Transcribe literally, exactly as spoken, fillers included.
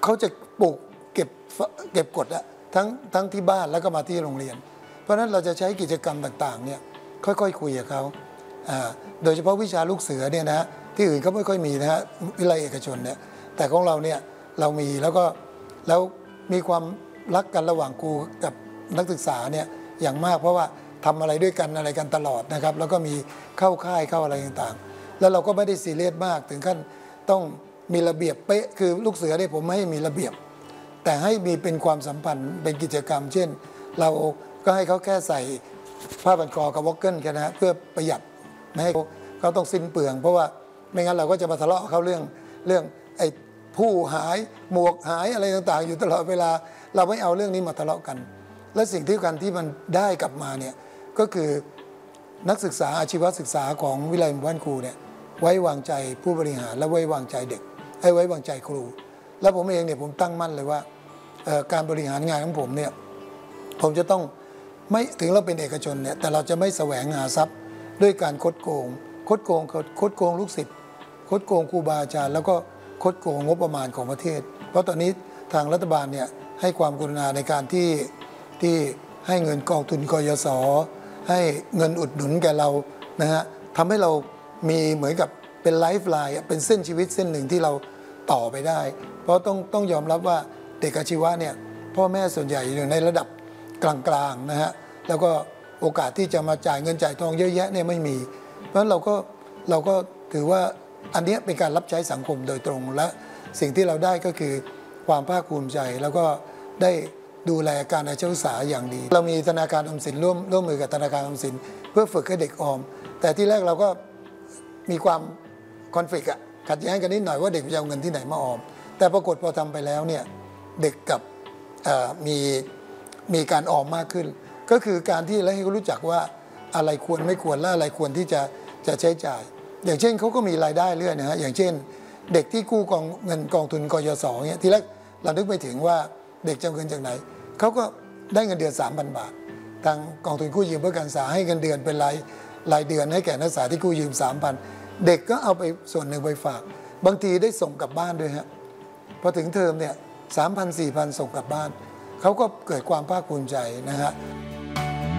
เขาจะปลูกเก็บเก็บกดอะทั้งทั้งที่บ้านแล้วก็มาที่โรงเรียนเพราะฉะนั้นเราจะใช้กิจกรรมต่างๆเนี่ยค่อยๆคุยกับเขาโดยเฉพาะวิชาลูกเสือเนี่ยนะที่อื่นเขาไม่ค่อยมีนะฮะวิทยาลัยเอกชนเนี่ยแต่ของเราเนี่ยเรามีแล้วก็แล้วมีความรักกันระหว่างครูกับนักศึกษาเนี่ยอย่างมากเพราะว่าทำอะไรด้วยกันอะไรกันตลอดนะครับแล้วก็มีเข้าค่ายเข้าอะไรต่างๆแล้วเราก็ไม่ได้ซีเรียสมากถึงขั้นต้องมีระเบียบเป๊ะคือลูกเสือเนี่ยผมไม่ให้มีระเบียบแต่ให้มีเป็นความสัมพันธ์เป็นกิจกรรมเช่นเราก็ให้เขาแค่ใส่ผ้าพันคอกับวอกเกิลแค่นั้นเพื่อประหยัดไม่ให้เขาต้องสิ้นเปลืองเพราะว่าไม่งั้นเราก็จะมาทะเลาะเขาเรื่องเรื่องไอ้ผู้หายหมวกหายอะไรต่างๆอยู่ตลอดเวลาเราไม่เอาเรื่องนี้มาทะเลาะกันและสิ่งที่กันที่มันได้กลับมาเนี่ยก็คือนักศึกษาอาชีวศึกษาของวิทยาลัยบ้านครูเนี่ยไว้วางใจผู้บริหารและไว้วางใจเด็กให้ไว้วางใจครูแล้วผมเองเนี่ยผมตั้งมั่นเลยว่าการบริหารงานของผมเนี่ยผมจะต้องไม่ถึงเราเป็นเอกชนเนี่ยแต่เราจะไม่แสวงหาทรัพย์ด้วยการคดโกงคดโกงคดโกงลูกศิษย์คดโกงครูบาอาจารย์แล้วก็คดโกงงบประมาณของประเทศเพราะตอนนี้ทางรัฐบาลเนี่ยให้ความกรุณาในการที่ที่ให้เงินกองทุนกยศให้เงินอุดหนุนแก่เรานะฮะทำให้เรามีเหมือนกับเป็นไลฟ์ไลน์เป็นเส้นชีวิตเส้นหนึ่งที่เราต่อไปได้เพราะต้องต้องยอมรับว่าเด็กอาชีวะเนี่ยพ่อแม่ส่วนใหญ่อยู่ในระดับกลางๆนะฮะแล้วก็โอกาสที่จะมาจ่ายเงินจ่ายทองเยอะแยะเนี่ยไม่มีเพราะฉะนั้นเราก็เราก็ถือว่าอันนี้เป็นการรับใช้สังคมโดยตรงและสิ่งที่เราได้ก็คือความภาคภูมิใจแล้วก็ได้ดูแลการอาชีวศึกษาอย่างดีเรามีธนาคารออมสินร่วมร่วมมือกับธนาคารออมสินเพื่อฝึกให้เด็กออมแต่ที่แรกเราก็มีความคอนฟ lict อะขัดแย้งกันนิดหน่อยว่าเด็กจะเอาเงินที่ไหนมาออมแต่ปรากฏพอทำไปแล้วเนี่ยเด็กกับมีมีการออมมากขึ้นก็คือการที่ให้เขารู้จักว่าอะไรควรไม่ควรและอะไรควรที่จะจะใช้จ่ายอย่างเช่นเขาก็มีรายได้เรื่อยนะฮะอย่างเช่นเด็กที่กู้กองเงินกองทุนกยศเนี่ยทีแรกเรานึกไม่ถึงว่าเด็กจะเงินจากไหนเขาก็ได้เงินเดือน สามพัน บาททางกองทุนกู้ยืมเพื่อการศึกษาให้เงินเดือนเป็นรายรายเดือนให้แก่นักศึกษาที่กู้ยืม สามพัน เด็กก็เอาไปส่วนหนึ่งไปฝากบางทีได้ส่งกลับบ้านด้วยฮะพอถึงเทอมเนี่ย สามพัน สี่พัน ส่งกลับบ้านเขาก็เกิดความภาคภูมิใจนะฮะ